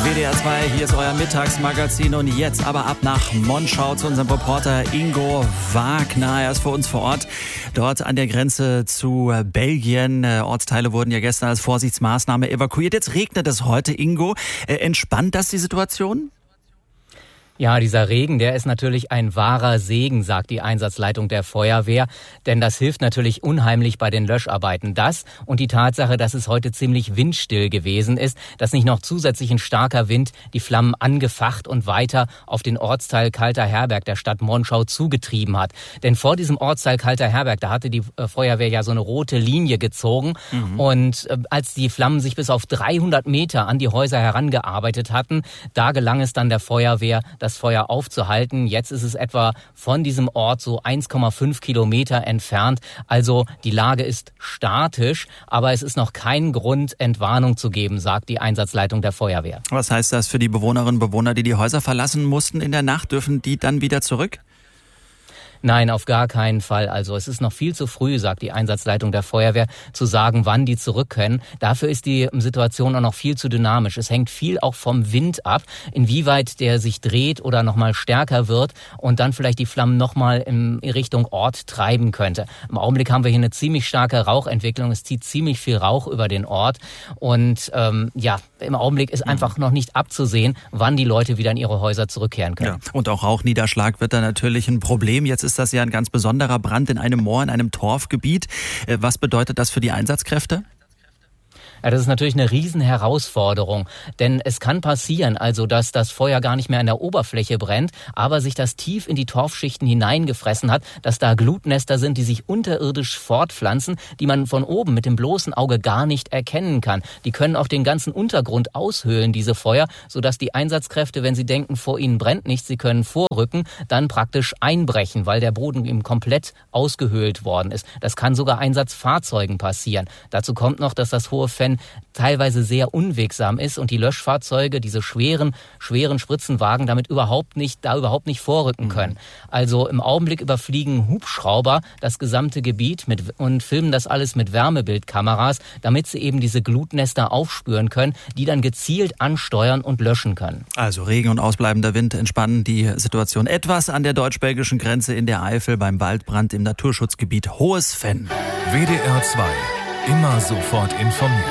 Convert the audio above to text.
WDR 2, hier ist euer Mittagsmagazin und jetzt aber ab nach Monschau zu unserem Reporter Ingo Wagner. Er ist für uns vor Ort, dort an der Grenze zu Belgien. Ortsteile wurden ja gestern als Vorsichtsmaßnahme evakuiert. Jetzt regnet es heute, Ingo. Entspannt das die Situation? Ja, dieser Regen, der ist natürlich ein wahrer Segen, sagt die Einsatzleitung der Feuerwehr. Denn das hilft natürlich unheimlich bei den Löscharbeiten. Das und die Tatsache, dass es heute ziemlich windstill gewesen ist, dass nicht noch zusätzlich ein starker Wind die Flammen angefacht und weiter auf den Ortsteil Kalter Herberg der Stadt Monschau zugetrieben hat. Denn vor diesem Ortsteil Kalter Herberg, da hatte die Feuerwehr ja so eine rote Linie gezogen. Und als die Flammen sich bis auf 300 Meter an die Häuser herangearbeitet hatten, da gelang es dann der Feuerwehr, das Feuer aufzuhalten. Jetzt ist es etwa von diesem Ort so 1,5 Kilometer entfernt. Also die Lage ist statisch, aber es ist noch kein Grund, Entwarnung zu geben, sagt die Einsatzleitung der Feuerwehr. Was heißt das für die Bewohnerinnen und Bewohner, die die Häuser verlassen mussten in der Nacht? Dürfen die dann wieder zurück? Nein, auf gar keinen Fall. Also es ist noch viel zu früh, sagt die Einsatzleitung der Feuerwehr, zu sagen, wann die zurück können. Dafür ist die Situation auch noch viel zu dynamisch. Es hängt viel auch vom Wind ab, inwieweit der sich dreht oder nochmal stärker wird und dann vielleicht die Flammen nochmal in Richtung Ort treiben könnte. Im Augenblick haben wir hier eine ziemlich starke Rauchentwicklung. Es zieht ziemlich viel Rauch über den Ort. Und im Augenblick ist einfach noch nicht abzusehen, wann die Leute wieder in ihre Häuser zurückkehren können. Ja. Und auch Rauchniederschlag wird da natürlich ein Problem. Jetzt ist das ja ein ganz besonderer Brand in einem Moor, in einem Torfgebiet. Was bedeutet das für die Einsatzkräfte? Ja, das ist natürlich eine Riesenherausforderung, denn es kann passieren, also dass das Feuer gar nicht mehr an der Oberfläche brennt, aber sich das tief in die Torfschichten hineingefressen hat, dass da Glutnester sind, die sich unterirdisch fortpflanzen, die man von oben mit dem bloßen Auge gar nicht erkennen kann. Die können auch den ganzen Untergrund aushöhlen, diese Feuer, sodass die Einsatzkräfte, wenn sie denken, vor ihnen brennt nichts, sie können vorrücken, dann praktisch einbrechen, weil der Boden eben komplett ausgehöhlt worden ist. Das kann sogar Einsatzfahrzeugen passieren. Dazu kommt noch, dass das hohe Fenster teilweise sehr unwegsam ist und die Löschfahrzeuge, diese schweren Spritzenwagen damit überhaupt nicht vorrücken können. Also im Augenblick überfliegen Hubschrauber das gesamte Gebiet und filmen das alles mit Wärmebildkameras, damit sie eben diese Glutnester aufspüren können, die dann gezielt ansteuern und löschen können. Also Regen und ausbleibender Wind entspannen die Situation etwas an der deutsch-belgischen Grenze in der Eifel beim Waldbrand im Naturschutzgebiet Hohes Venn. WDR 2. Immer sofort informiert.